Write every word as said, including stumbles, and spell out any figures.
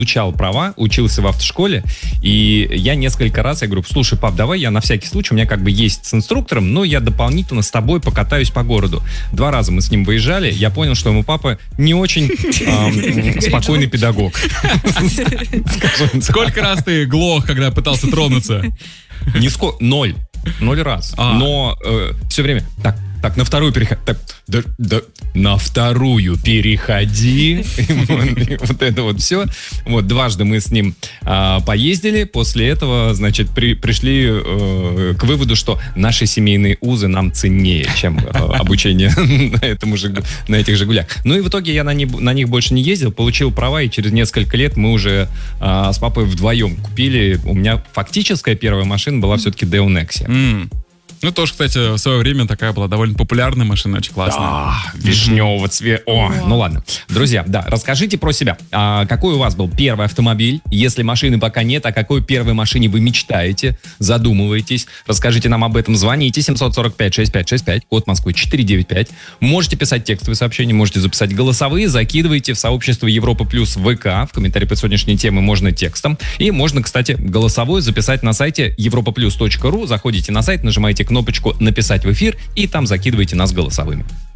получал права, учился в автошколе, и я несколько раз, я говорю, слушай, пап, давай я на всякий случай, у меня как бы есть с инструктором, но я дополнительно с тобой покатаюсь по городу. Два раза мы с ним выезжали, я понял, что ему папа не очень эм, спокойный педагог. Сколько раз ты глох, когда пытался тронуться? Нисколько, ноль. Ноль раз. А. Но э, все время так, так, на вторую переходи. Так, да, да, на вторую переходи. Вот это вот все. Вот дважды мы с ним поездили. После этого, значит, пришли к выводу, что наши семейные узы нам ценнее, чем обучение на этих «Жигулях». Ну и в итоге я на них больше не ездил, получил права, и через несколько лет мы уже с папой вдвоем купили. У меня фактическая первая машина была все-таки Deo Nexia. Ну, тоже, кстати, в свое время такая была довольно популярная машина, очень классная. Да, вишневого цвета. О, ну ладно. Друзья, да, расскажите про себя. А, какой у вас был первый автомобиль? Если машины пока нет, о какой первой машине вы мечтаете, задумываетесь? Расскажите нам об этом. Звоните семь сорок пять шестьдесят пять шестьдесят пять, код Москвы четыреста девяносто пять. Можете писать текстовые сообщения, можете записать голосовые, закидывайте в сообщество Европа Плюс ВК. В комментарии под сегодняшней темой можно текстом. И можно, кстати, голосовой записать на сайте европа плюс точка ру. Заходите на сайт, нажимаете кнопочку «Написать в эфир» и там закидывайте нас голосовыми.